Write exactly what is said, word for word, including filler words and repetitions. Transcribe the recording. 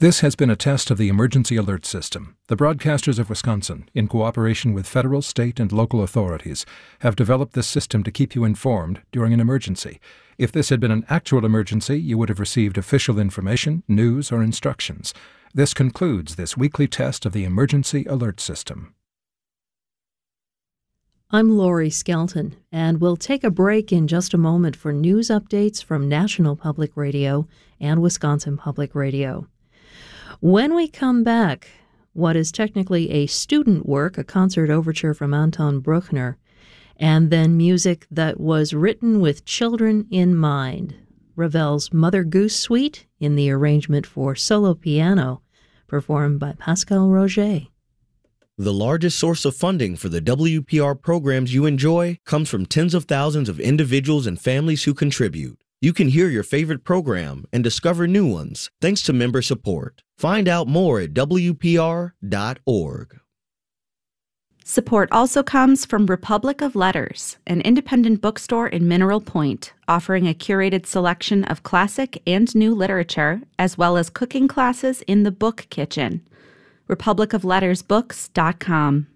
This has been a test of the Emergency Alert System. The Broadcasters of Wisconsin, in cooperation with federal, state, and local authorities, have developed this system to keep you informed during an emergency. If this had been an actual emergency, you would have received official information, news, or instructions. This concludes this weekly test of the Emergency Alert System. I'm Lori Skelton, and we'll take a break in just a moment for news updates from National Public Radio and Wisconsin Public Radio. When we come back, what is technically a student work, a concert overture from Anton Bruckner, and then music that was written with children in mind. Ravel's Mother Goose Suite in the arrangement for solo piano, performed by Pascal Roger. The largest source of funding for the W P R programs you enjoy comes from tens of thousands of individuals and families who contribute. You can hear your favorite program and discover new ones thanks to member support. Find out more at W P R dot org. Support also comes from Republic of Letters, an independent bookstore in Mineral Point, offering a curated selection of classic and new literature, as well as cooking classes in the book kitchen. republic of letters books dot com.